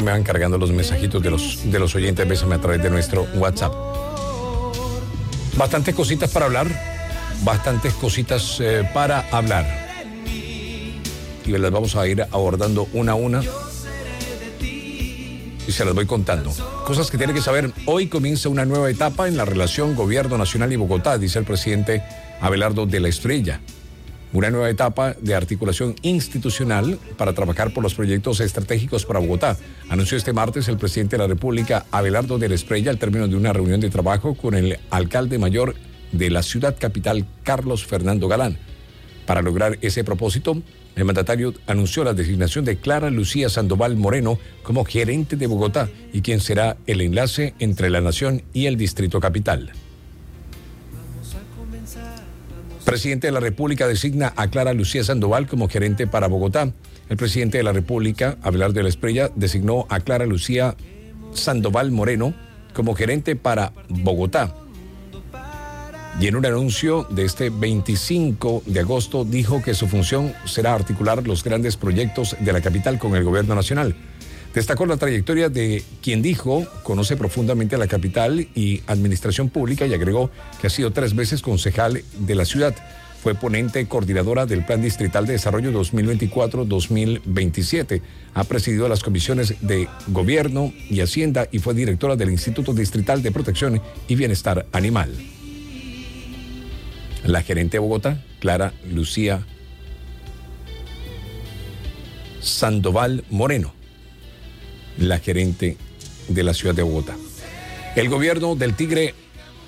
me van cargando los mensajitos de los oyentes. Bésame a través de nuestro WhatsApp. Bastantes cositas para hablar. Y las vamos a ir abordando una a una. Y se las voy contando. Cosas que tiene que saber. Hoy comienza una nueva etapa en la relación Gobierno Nacional y Bogotá, dice el presidente Abelardo de la Espriella. Una nueva etapa de articulación institucional para trabajar por los proyectos estratégicos para Bogotá. Anunció este martes el presidente de la República, Abelardo de la Espriella, al término de una reunión de trabajo con el alcalde mayor de la ciudad capital, Carlos Fernando Galán. Para lograr ese propósito, el mandatario anunció la designación de Clara Lucía Sandoval Moreno como gerente de Bogotá y quien será el enlace entre la nación y el distrito capital. Presidente de la República designa a Clara Lucía Sandoval como gerente para Bogotá. El presidente de la República, Abelardo de la Espriella, designó a Clara Lucía Sandoval Moreno como gerente para Bogotá. Y en un anuncio de este 25 de agosto dijo que su función será articular los grandes proyectos de la capital con el gobierno nacional. Destacó la trayectoria de quien dijo conoce profundamente a la capital y administración pública y agregó que ha sido 3 veces concejal de la ciudad. Fue ponente coordinadora del Plan Distrital de Desarrollo 2024-2027. Ha presidido las comisiones de Gobierno y Hacienda y fue directora del Instituto Distrital de Protección y Bienestar Animal. La gerente de Bogotá, Clara Lucía Sandoval Moreno, la gerente de la ciudad de Bogotá. En el gobierno del Tigre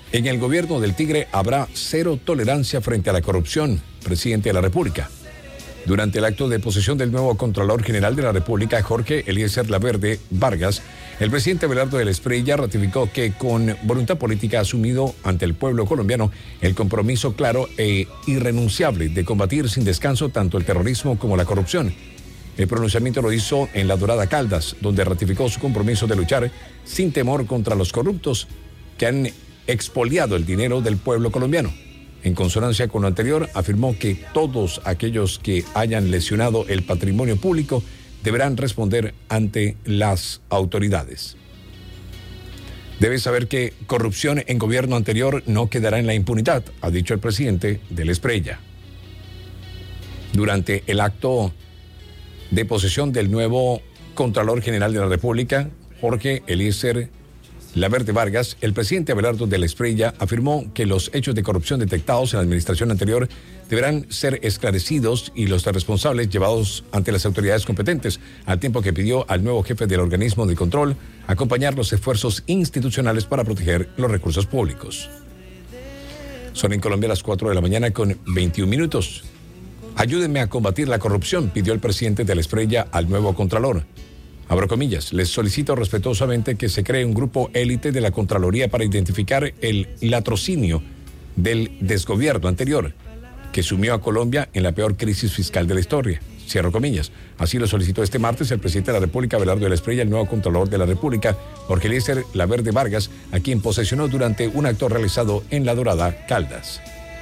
habrá cero tolerancia frente a la corrupción, presidente de la República. Durante el acto de posesión del nuevo Contralor General de la República, Jorge Eliezer Laverde Vargas, el presidente Abelardo de la Espriella ratificó que con voluntad política ha asumido ante el pueblo colombiano el compromiso claro e irrenunciable de combatir sin descanso tanto el terrorismo como la corrupción. El pronunciamiento lo hizo en La Dorada Caldas, donde ratificó su compromiso de luchar sin temor contra los corruptos que han expoliado el dinero del pueblo colombiano. En consonancia con lo anterior, afirmó que todos aquellos que hayan lesionado el patrimonio público deberán responder ante las autoridades. Debe saber que corrupción en gobierno anterior no quedará en la impunidad, ha dicho el presidente de la Espriella. Durante el acto de posesión del nuevo Contralor General de la República, Jorge Eliezer Laverde Vargas, el presidente Abelardo de la Espriella afirmó que los hechos de corrupción detectados en la administración anterior deberán ser esclarecidos y los responsables llevados ante las autoridades competentes, al tiempo que pidió al nuevo jefe del organismo de control acompañar los esfuerzos institucionales para proteger los recursos públicos. Son en Colombia las 4 de la mañana con 21 minutos. Ayúdenme a combatir la corrupción, pidió el presidente de la Espriella al nuevo Contralor. Abro comillas, les solicito respetuosamente que se cree un grupo élite de la Contraloría para identificar el latrocinio del desgobierno anterior, que sumió a Colombia en la peor crisis fiscal de la historia. Cierro comillas. Así lo solicitó este martes el presidente de la República, Abelardo de la Espriella, el nuevo Contralor de la República, Jorge Eliezer Laverde Vargas, a quien posesionó durante un acto realizado en La Dorada Caldas.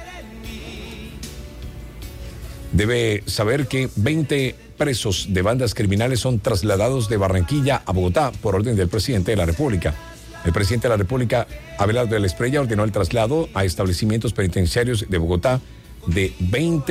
Debe saber que 20 presos de bandas criminales son trasladados de Barranquilla a Bogotá por orden del presidente de la República. El presidente de la República, Abelardo de la Espriella, ordenó el traslado a establecimientos penitenciarios de Bogotá de 20